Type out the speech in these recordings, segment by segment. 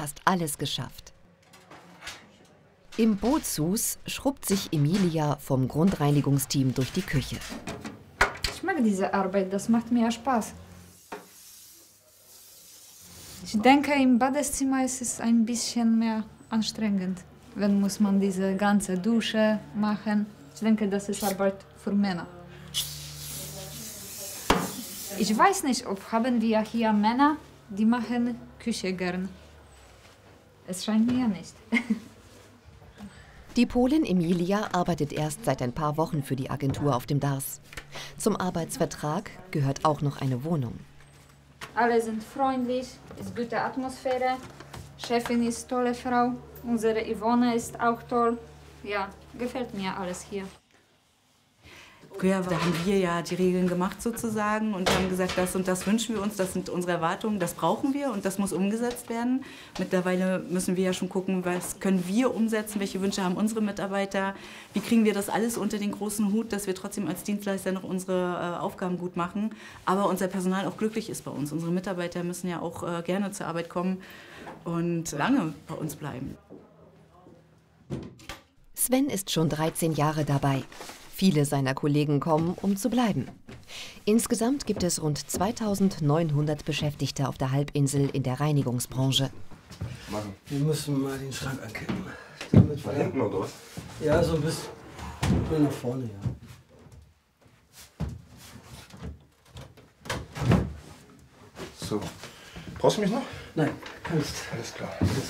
fast alles geschafft. Im Bootshus schrubbt sich Emilia vom Grundreinigungsteam durch die Küche. Ich mag diese Arbeit, das macht mir Spaß. Ich denke, im Badezimmer ist es ein bisschen mehr anstrengend. Wenn muss man diese ganze Dusche machen. Ich denke, das ist Arbeit für Männer. Ich weiß nicht, ob haben wir hier Männer, die machen Küche gern. Es scheint mir nicht. Die Polin Emilia arbeitet erst seit ein paar Wochen für die Agentur auf dem Dars. Zum Arbeitsvertrag gehört auch noch eine Wohnung. Alle sind freundlich, ist gute Atmosphäre. Chefin ist tolle Frau. Unsere Yvonne ist auch toll. Ja, gefällt mir alles hier. Früher da haben wir ja die Regeln gemacht sozusagen und haben gesagt, das und das wünschen wir uns, das sind unsere Erwartungen, das brauchen wir und das muss umgesetzt werden. Mittlerweile müssen wir ja schon gucken, was können wir umsetzen, welche Wünsche haben unsere Mitarbeiter, wie kriegen wir das alles unter den großen Hut, dass wir trotzdem als Dienstleister noch unsere Aufgaben gut machen, aber unser Personal auch glücklich ist bei uns. Unsere Mitarbeiter müssen ja auch gerne zur Arbeit kommen und lange bei uns bleiben. Sven ist schon 13 Jahre dabei. Viele seiner Kollegen kommen, um zu bleiben. Insgesamt gibt es rund 2900 Beschäftigte auf der Halbinsel in der Reinigungsbranche. Wir müssen mal den Schrank ankippen. Von hinten oder was? Ja, so ein bisschen nach vorne, ja. So. Brauchst du mich noch? Nein, kannst. Alles klar.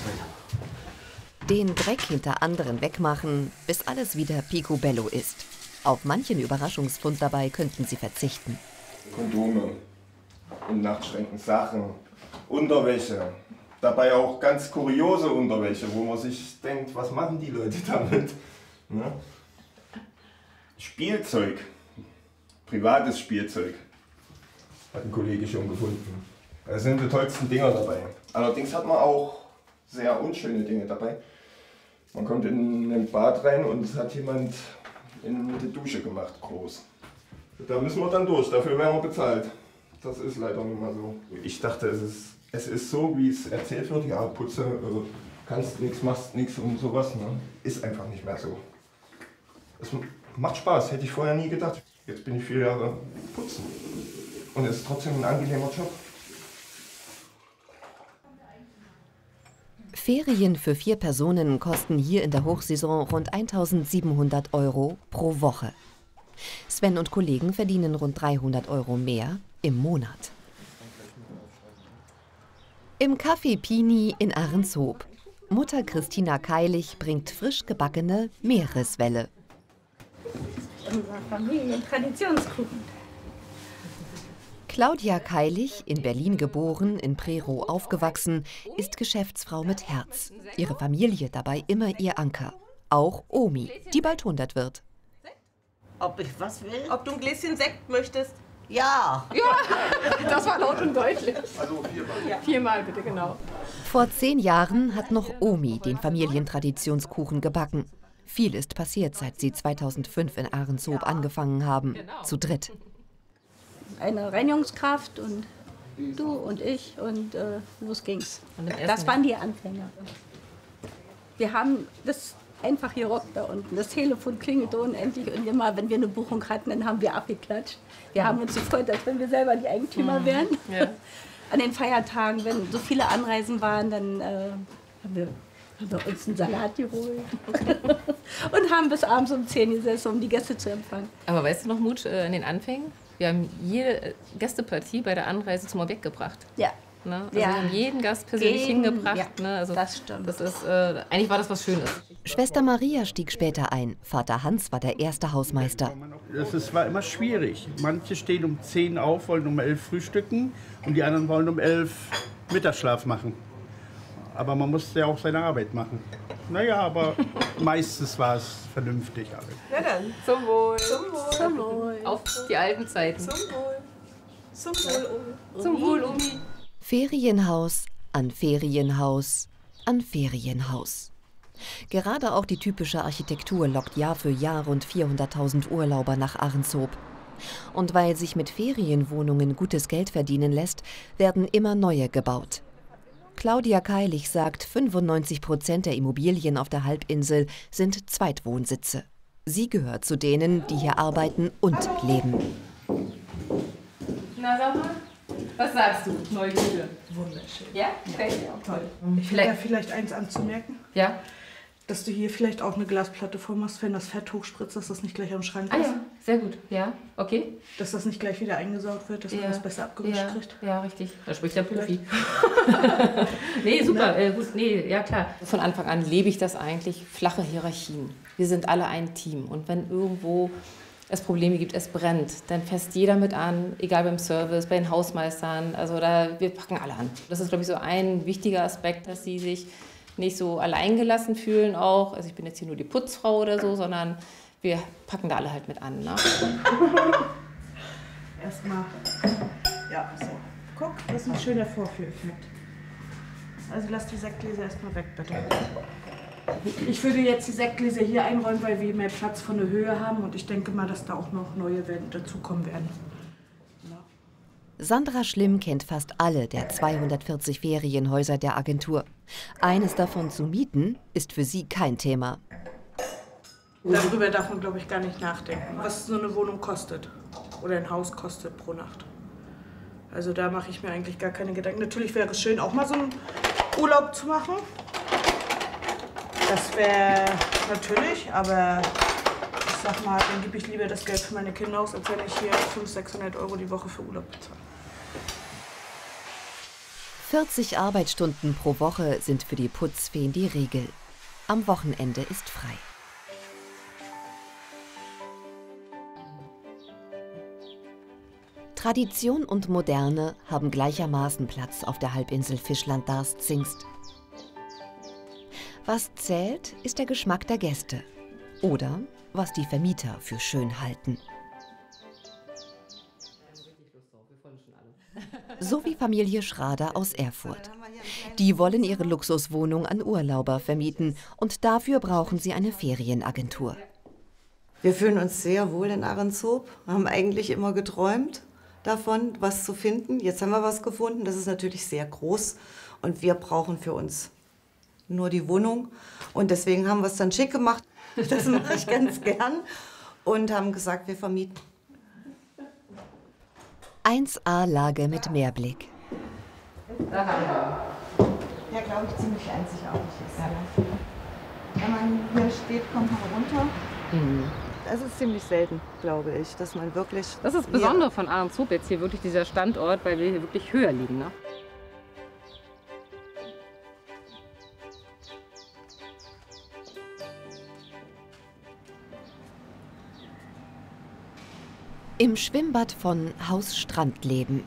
Den Dreck hinter anderen wegmachen, bis alles wieder picobello ist. Auf manchen Überraschungsfund dabei könnten sie verzichten. Kondome, in Nachtschränken Sachen, Unterwäsche. Dabei auch ganz kuriose Unterwäsche, wo man sich denkt, was machen die Leute damit? Ne? Spielzeug, privates Spielzeug, hat ein Kollege schon gefunden. Da sind die tollsten Dinger dabei. Allerdings hat man auch sehr unschöne Dinge dabei. Man kommt in ein Bad rein und es hat jemand in die Dusche gemacht, groß. Da müssen wir dann durch, dafür werden wir bezahlt. Das ist leider nicht mal so. Ich dachte, es ist so, wie es erzählt wird, ja, putze, kannst nichts, machst nichts und sowas. Ne? Ist einfach nicht mehr so. Es macht Spaß, hätte ich vorher nie gedacht. Jetzt bin ich 4 Jahre putzen. Und es ist trotzdem ein angenehmer Job. Ferien für 4 Personen kosten hier in der Hochsaison rund 1.700 € pro Woche. Sven und Kollegen verdienen rund 300 € mehr im Monat. Im Café Pini in Ahrenshoop. Mutter Christina Keilig bringt frisch gebackene Meereswelle. Unser Familientraditionskuchen. Claudia Keilig, in Berlin geboren, in Prerow aufgewachsen, ist Geschäftsfrau mit Herz. Ihre Familie dabei immer ihr Anker. Auch Omi, die bald 100 wird. Ob ich was will? Ob du ein Gläschen Sekt möchtest? Ja. Ja, das war laut und deutlich. Also 4-mal. Ja. 4-mal bitte, genau. Vor 10 Jahren hat noch Omi den Familientraditionskuchen gebacken. Viel ist passiert, seit sie 2005 in Ahrenshoop angefangen haben. Zu dritt. Eine Reinigungskraft und du und ich und los ging's. Das waren die Anfänger. Wir haben das einfach gerockt da unten. Das Telefon klingelte unendlich und immer, wenn wir eine Buchung hatten, dann haben wir abgeklatscht. Wir haben uns gefreut, als wenn wir selber die Eigentümer wären. Ja. An den Feiertagen, wenn so viele Anreisen waren, dann haben wir uns einen Salat geholt und haben bis abends um 10 gesessen, um die Gäste zu empfangen. Aber weißt du noch, Mutsch, in den Anfängen? Wir haben jede Gästepartie bei der Anreise zum Objekt gebracht. Ja. Ne? Also wir haben jeden Gast persönlich hingebracht. Ja, ne? Also das stimmt. Das ist, eigentlich war das was Schönes. Schwester Maria stieg später ein. Vater Hans war der erste Hausmeister. Es war immer schwierig. Manche stehen um 10 auf, wollen um 11 frühstücken und die anderen wollen um 11 Mittagsschlaf machen. Aber man musste ja auch seine Arbeit machen. Naja, aber meistens war es vernünftig. Na dann, zum Wohl. Zum Wohl. Zum Wohl. Auf die alten Zeiten. Zum Wohl. Zum Wohl, Omi. Zum Wohl, Omi. Ferienhaus an Ferienhaus an Ferienhaus. Gerade auch die typische Architektur lockt Jahr für Jahr rund 400.000 Urlauber nach Ahrenshoop. Und weil sich mit Ferienwohnungen gutes Geld verdienen lässt, werden immer neue gebaut. Claudia Keilig sagt, 95% der Immobilien auf der Halbinsel sind Zweitwohnsitze. Sie gehört zu denen, die hier arbeiten und leben. Na, sag mal, was sagst du, Neugierde? Wunderschön. Ja? Gefällt dir auch toll. Ich hätte vielleicht eins anzumerken. Ja? Dass du hier vielleicht auch eine Glasplatte vormachst, wenn das Fett hochspritzt, dass das nicht gleich am Schrank Ah ist. ja, sehr gut. Ja, okay. Dass das nicht gleich wieder eingesaugt wird, dass man das besser abgewischt kriegt. Ja, richtig. Da spricht der Profi. Nee, super. Gut, nee, ja klar. Von Anfang an lebe ich das eigentlich. Flache Hierarchien. Wir sind alle ein Team. Und wenn irgendwo es Probleme gibt, es brennt, dann fässt jeder mit an, egal beim Service, bei den Hausmeistern. Also wir packen alle an. Das ist, glaube ich, so ein wichtiger Aspekt, dass sie sich nicht so alleingelassen fühlen auch. Also ich bin jetzt hier nur die Putzfrau oder so, sondern wir packen da alle halt mit an. Ne? Erstmal, ja, so. Guck, das ist ein schöner Vorführeffekt. Also lass die Sektgläser erstmal weg, bitte. Ich würde jetzt die Sektgläser hier einräumen, weil wir mehr Platz von der Höhe haben und ich denke mal, dass da auch noch neue dazukommen werden. Sandra Schlimm kennt fast alle der 240 Ferienhäuser der Agentur. Eines davon zu mieten, ist für sie kein Thema. Darüber darf man, glaube ich, gar nicht nachdenken, was so eine Wohnung kostet oder ein Haus kostet pro Nacht. Also da mache ich mir eigentlich gar keine Gedanken. Natürlich wäre es schön, auch mal so einen Urlaub zu machen. Das wäre natürlich, aber ich sag mal, dann gebe ich lieber das Geld für meine Kinder aus, als wenn ich hier 500-600 € die Woche für Urlaub bezahle. 40 Arbeitsstunden pro Woche sind für die Putzfeen die Regel. Am Wochenende ist frei. Tradition und Moderne haben gleichermaßen Platz auf der Halbinsel Fischland-Darß-Zingst. Was zählt, ist der Geschmack der Gäste oder was die Vermieter für schön halten. So wie Familie Schrader aus Erfurt. Die wollen ihre Luxuswohnung an Urlauber vermieten und dafür brauchen sie eine Ferienagentur. Wir fühlen uns sehr wohl in Ahrenshoop, haben eigentlich immer geträumt davon, was zu finden. Jetzt haben wir was gefunden, das ist natürlich sehr groß und wir brauchen für uns nur die Wohnung und deswegen haben wir es dann schick gemacht. Das mache ich ganz gern und haben gesagt, wir vermieten. 1A-Lage mit Meerblick. Da haben wir. Der, glaube ich, ziemlich einzigartig ist. Ja. Wenn man hier steht, kommt man runter. Das ist ziemlich selten, glaube ich, dass man wirklich... Das ist das Besondere von Ahrenshoop jetzt hier wirklich dieser Standort, weil wir hier wirklich höher liegen. Ne? Im Schwimmbad von Haus Strandleben.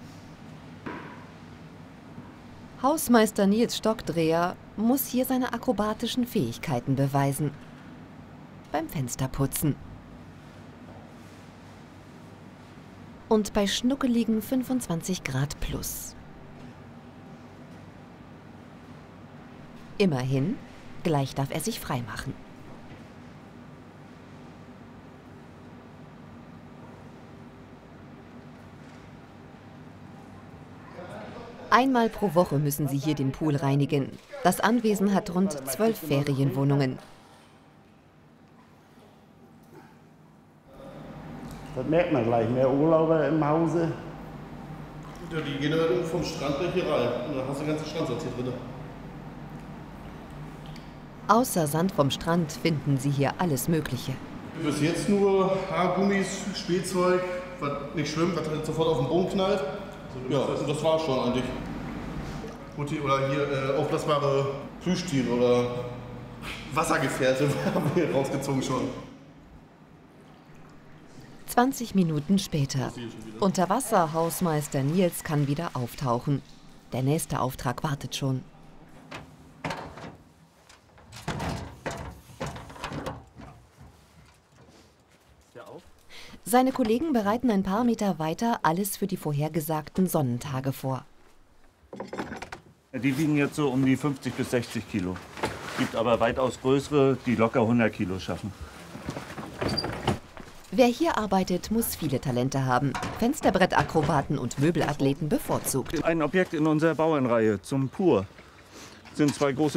Hausmeister Nils Stockdreher muss hier seine akrobatischen Fähigkeiten beweisen. Beim Fensterputzen. Und bei schnuckeligen 25 Grad plus. Immerhin, gleich darf er sich freimachen. Einmal pro Woche müssen sie hier den Pool reinigen. Das Anwesen hat rund 12 Ferienwohnungen. Das merkt man gleich, mehr Urlauber im Hause. Ja, die gehen dann vom Strand gleich hier rein. Und dann hast du den ganzen Strandsatz hier drin. Außer Sand vom Strand finden sie hier alles Mögliche. Bis jetzt nur Haargummis, Spielzeug, was nicht schwimmt, was halt sofort auf den Boden knallt. Ja, das war schon eigentlich. Oder hier aufblasbare Plüschtiere oder Wassergefährte haben wir rausgezogen schon. 20 Minuten später. Unterwasser-Hausmeister Nils kann wieder auftauchen. Der nächste Auftrag wartet schon. Seine Kollegen bereiten ein paar Meter weiter alles für die vorhergesagten Sonnentage vor. Die wiegen jetzt so um die 50 bis 60 Kilo. Gibt aber weitaus größere, die locker 100 Kilo schaffen. Wer hier arbeitet, muss viele Talente haben. Fensterbrettakrobaten und Möbelathleten bevorzugt. Ein Objekt in unserer Bauernreihe zum Pur. sind zwei große